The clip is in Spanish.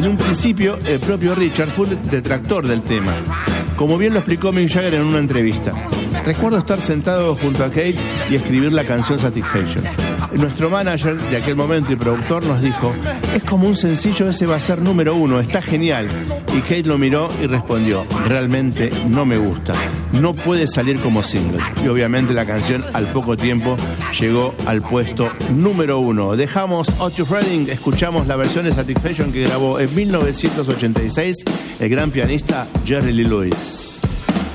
En un principio, el propio Richard fue un detractor del tema, como bien lo explicó Mick Jagger en una entrevista. Recuerdo estar sentado junto a Kate y escribir la canción Satisfaction. Nuestro manager de aquel momento y productor nos dijo: es como un sencillo, ese va a ser número 1, está genial. Y Kate lo miró y respondió: realmente no me gusta, no puede salir como single. Y obviamente la canción al poco tiempo llegó al puesto número 1. Dejamos Otis Redding, escuchamos la versión de Satisfaction que grabó en 1986 el gran pianista Jerry Lee Lewis.